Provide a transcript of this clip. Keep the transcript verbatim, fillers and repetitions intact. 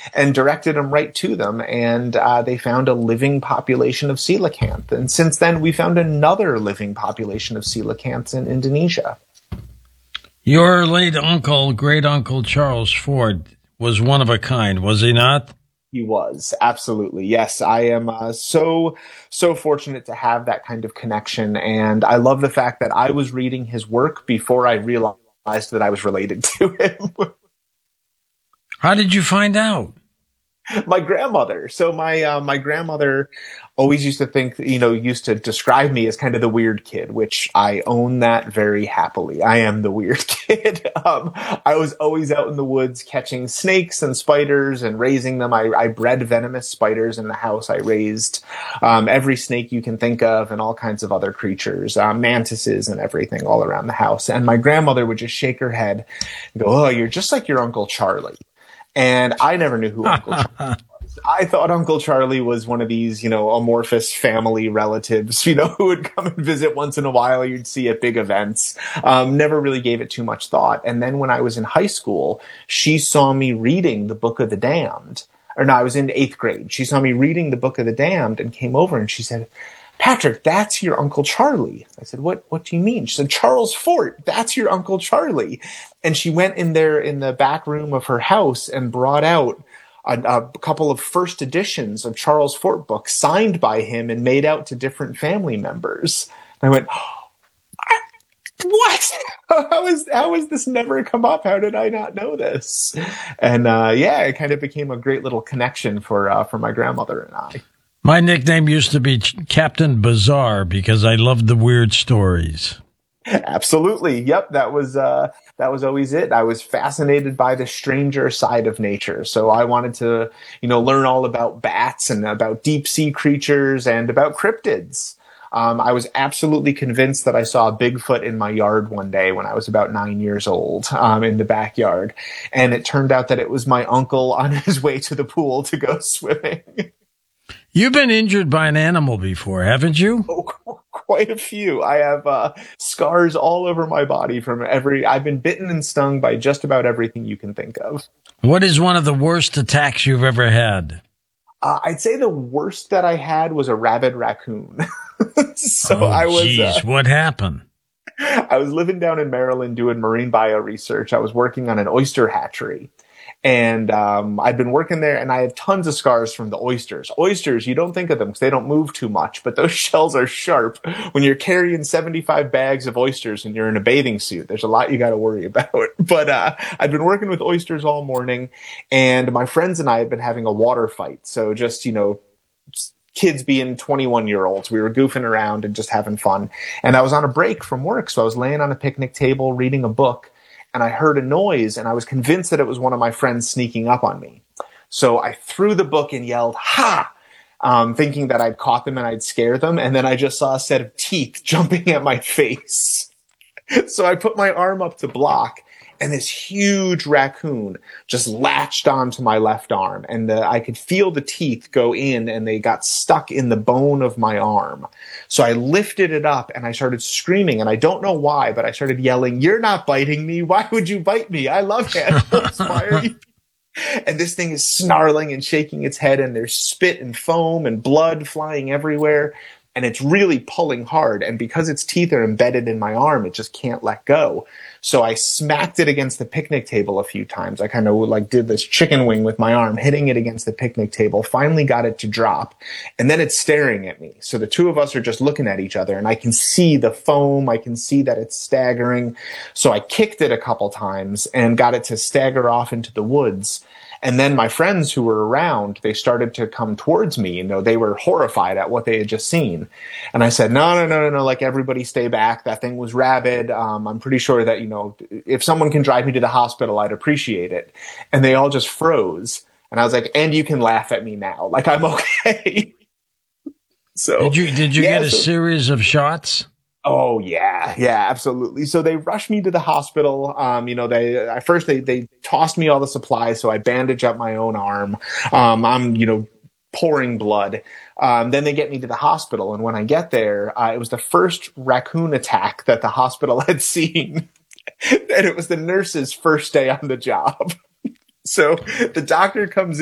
and directed them right to them. And uh, they found a living population of coelacanth. And since then, we found another living population of coelacanths in Indonesia. Your late uncle, great uncle Charles Fort, was one of a kind, was he not? He was, absolutely. Yes, I am uh, so, so fortunate to have that kind of connection. And I love the fact that I was reading his work before I realized that I was related to him. How did you find out? My grandmother. So my uh, my grandmother always used to think, you know, used to describe me as kind of the weird kid, which I own that very happily. I am the weird kid. um, I was always out in the woods catching snakes and spiders and raising them. I, I bred venomous spiders in the house. I raised um, every snake you can think of and all kinds of other creatures, uh, mantises and everything all around the house. And my grandmother would just shake her head and go, "Oh, you're just like your Uncle Charlie." And I never knew who Uncle Charlie was. I thought Uncle Charlie was one of these, you know, amorphous family relatives, you know, who would come and visit once in a while you'd see at big events. Um, never really gave it too much thought. And then when I was in high school, she saw me reading the Book of the Damned. Or no, I was in eighth grade. She saw me reading the Book of the Damned and came over and she said, "Patrick, that's your Uncle Charlie." I said, what, what do you mean? She said, "Charles Fort, that's your Uncle Charlie." And she went in there in the back room of her house and brought out a, a couple of first editions of Charles Fort books signed by him and made out to different family members. And I went, what? How is, how has this never come up? How did I not know this? And, uh, yeah, it kind of became a great little connection for, uh, for my grandmother and I. My nickname used to be Captain Bizarre because I loved the weird stories. Absolutely. Yep. That was, uh, that was always it. I was fascinated by the stranger side of nature. So I wanted to, you know, learn all about bats and about deep sea creatures and about cryptids. Um, I was absolutely convinced that I saw a Bigfoot in my yard one day when I was about nine years old, um, in the backyard. And it turned out that it was my uncle on his way to the pool to go swimming. You've been injured by an animal before, haven't you? Oh, quite a few. I have uh, scars all over my body from every... I've been bitten and stung by just about everything you can think of. What is one of the worst attacks you've ever had? Uh, I'd say the worst that I had was a rabid raccoon. so oh, I was... Geez, uh, what happened? I was living down in Maryland doing marine bio research. I was working on an oyster hatchery. And um, I'd been working there, and I had tons of scars from the oysters. Oysters, you don't think of them because they don't move too much, but those shells are sharp. When you're carrying seventy-five bags of oysters and you're in a bathing suit, there's a lot you got to worry about. But uh, I'd been working with oysters all morning, and my friends and I had been having a water fight. So just, you know, kids being twenty-one-year-olds. We were goofing around and just having fun. And I was on a break from work, so I was laying on a picnic table reading a book. And I heard a noise, and I was convinced that it was one of my friends sneaking up on me. So I threw the book and yelled, "Ha!" Um, thinking that I'd caught them and I'd scare them. And then I just saw a set of teeth jumping at my face. So I put my arm up to block, and this huge raccoon just latched onto my left arm. And the, I could feel the teeth go in, and they got stuck in the bone of my arm. So I lifted it up, and I started screaming. And I don't know why, but I started yelling, "You're not biting me. Why would you bite me? I love animals. Why are you?" And this thing is snarling and shaking its head, and there's spit and foam and blood flying everywhere. And it's really pulling hard. And because its teeth are embedded in my arm, it just can't let go. So I smacked it against the picnic table a few times. I kind of like did this chicken wing with my arm, hitting it against the picnic table, finally got it to drop. And then it's staring at me. So the two of us are just looking at each other, and I can see the foam. I can see that it's staggering. So I kicked it a couple times and got it to stagger off into the woods. And then my friends who were around, they started to come towards me. You know, they were horrified at what they had just seen. And I said, no, no, no, no, no, like everybody stay back. That thing was rabid. Um, I'm pretty sure that, you know, if someone can drive me to the hospital, I'd appreciate it. And they all just froze. And I was like, and you can laugh at me now. Like, I'm okay. So did you, did you yeah, get a so, series of shots? Oh yeah, yeah, absolutely. So they rushed me to the hospital. Um, you know, they at first they they tossed me all the supplies, so I bandage up my own arm. Um, I'm you know pouring blood. Um, then they get me to the hospital, and when I get there, uh, it was the first raccoon attack that the hospital had seen, and it was the nurse's first day on the job. So the doctor comes